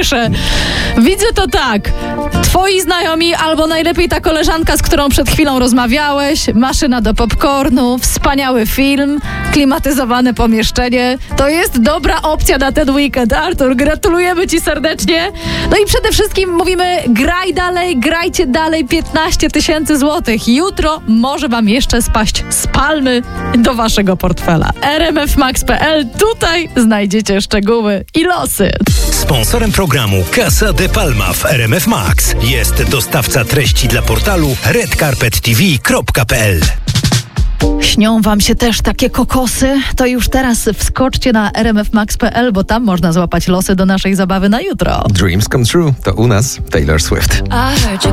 słyszę. Widzę to tak. Twoi znajomi albo najlepiej ta koleżanka, z którą przed chwilą rozmawiałeś, maszyna do popcornu, wspaniały film, klimatyzowane pomieszczenie. To jest dobra opcja na ten weekend, Artur. Gratulujemy Ci serdecznie. No i przede wszystkim mówimy, graj dalej, grajcie dalej, 15 000 złotych. Jutro może Wam jeszcze spaść z palmy do Waszego portfela. rmfmax.pl, tutaj znajdziecie szczegóły i losy. Sponsorem programu Casa de Palma w RMF Max jest dostawca treści dla portalu redcarpettv.pl. Śnią Wam się też takie kokosy? To już teraz wskoczcie na rmfmax.pl, bo tam można złapać losy do naszej zabawy na jutro. Dreams come true. To u nas Taylor Swift.